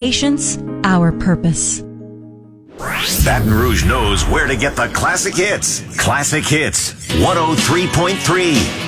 Patience, our purpose. Baton Rouge knows where to get the classic hits. Classic Hits 103.3.